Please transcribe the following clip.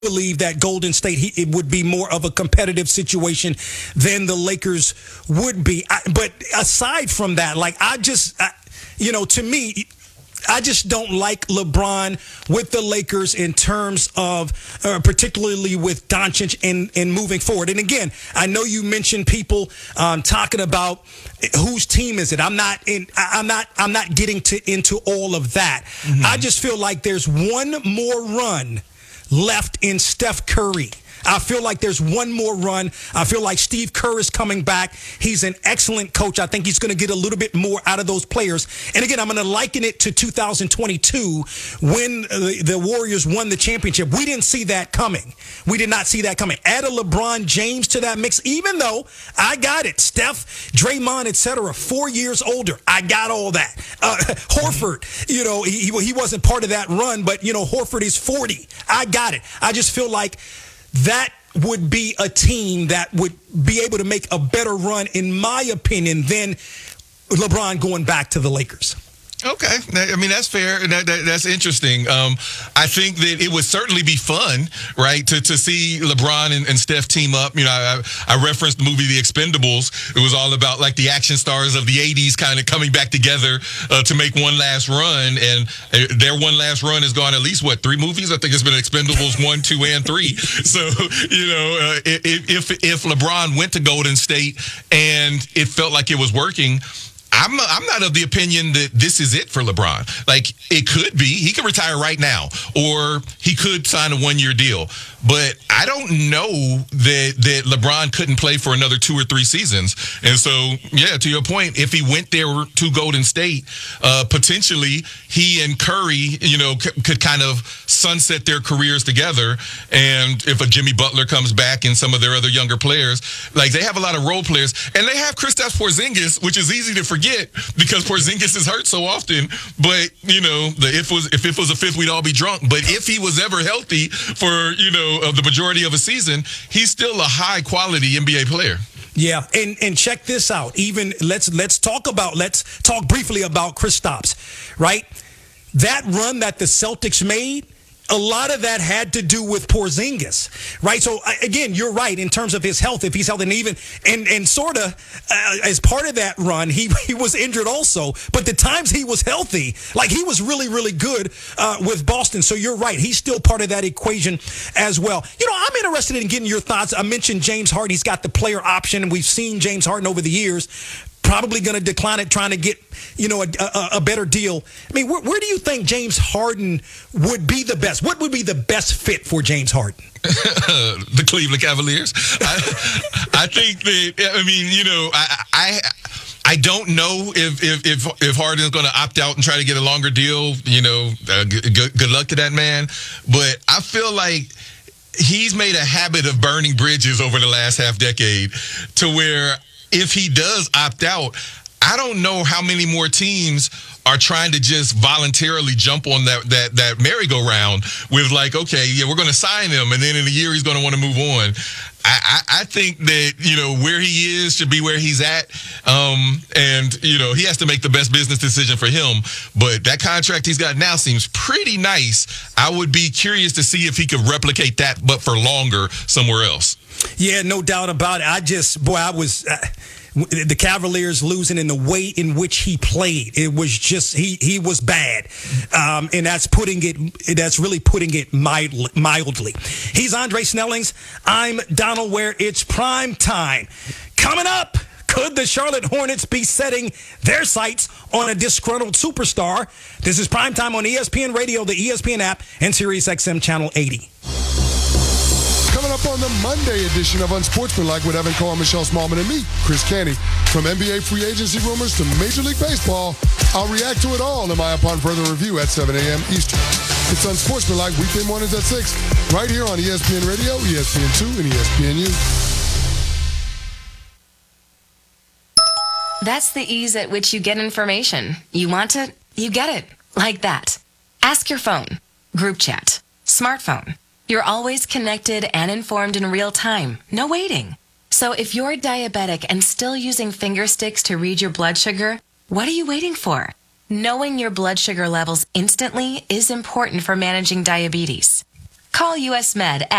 believe that Golden State it would be more of a competitive situation than the Lakers would be. But aside from that, to me, I just don't like LeBron with the Lakers in terms of, particularly with Doncic and moving forward. And again, I know you mentioned people talking about whose team is it. I'm not getting into all of that. Mm-hmm. I just feel like there's one more run left in Steph Curry. I feel like there's one more run. I feel like Steve Kerr is coming back. He's an excellent coach. I think he's going to get a little bit more out of those players. And again, I'm going to liken it to 2022 when the Warriors won the championship. We didn't see that coming. We did not see that coming. Add a LeBron James to that mix, even though I got it. Steph, Draymond, etc., 4 years older. I got all that. Horford, he wasn't part of that run, but, Horford is 40. I got it. I just feel like that would be a team that would be able to make a better run, in my opinion, than LeBron going back to the Lakers. Okay. I mean, that's fair. That's interesting. I think that it would certainly be fun, right, to see LeBron and Steph team up. I referenced the movie The Expendables. It was all about, like, the action stars of the 80s kind of coming back together to make one last run. And their one last run has gone at least, 3 movies? I think it's been Expendables 1, 2, and 3. So, if LeBron went to Golden State and it felt like it was working, I'm not of the opinion that this is it for LeBron. Like, it could be. He could retire right now, or he could sign a 1-year deal. But I don't know that LeBron couldn't play for another 2 or 3 seasons. And so, yeah, to your point, if he went there to Golden State, potentially he and Curry, could kind of sunset their careers together. And if a Jimmy Butler comes back and some of their other younger players, like, they have a lot of role players. And they have Kristaps Porzingis, which is easy to forget because Porzingis is hurt so often. But, if it was a fifth, we'd all be drunk. But if he was ever healthy for, of the majority of a season, he's still a high quality NBA player. Yeah, and check this out. Even let's talk briefly about Kristaps, right? That run that the Celtics made, a lot of that had to do with Porzingis, right? So again, you're right in terms of his health. If he's healthy, and even and sort of as part of that run, he was injured also. But the times he was healthy, like, he was really, really good with Boston. So you're right, he's still part of that equation as well. I'm interested in getting your thoughts. I mentioned James Harden. He's got the player option, and we've seen James Harden over the years probably going to decline it, trying to get, a better deal. I mean, where do you think James Harden would be the best? What would be the best fit for James Harden? The Cleveland Cavaliers. I think that, I don't know if Harden's going to opt out and try to get a longer deal. Good luck to that man. But I feel like he's made a habit of burning bridges over the last half decade to where, if he does opt out, I don't know how many more teams are trying to just voluntarily jump on that merry-go-round with, like, okay, yeah, we're going to sign him, and then in a year he's going to want to move on. I think that, where he is should be where he's at. And he has to make the best business decision for him. But that contract he's got now seems pretty nice. I would be curious to see if he could replicate that, but for longer somewhere else. Yeah, no doubt about it. The Cavaliers losing in the way in which he played, it was just he was bad, and that's really putting it mildly. He's Andre Snellings. I'm Donald Ware. It's prime time. Coming up, could the Charlotte Hornets be setting their sights on a disgruntled superstar? This is prime time on ESPN Radio, the ESPN app, and Sirius XM Channel 80. Coming up on the Monday edition of Unsportsmanlike with Evan Cohen, Michelle Smallman, and me, Chris Canty. From NBA free agency rumors to Major League Baseball, I'll react to it all in my Upon Further Review at 7 a.m. Eastern. It's Unsportsmanlike weekday mornings at 6, right here on ESPN Radio, ESPN2, and ESPNU. That's the ease at which you get information. You want it, you get it. Like that. Ask your phone. Group chat. Smartphone. You're always connected and informed in real time. No waiting. So if you're diabetic and still using finger sticks to read your blood sugar, what are you waiting for? Knowing your blood sugar levels instantly is important for managing diabetes. Call US Med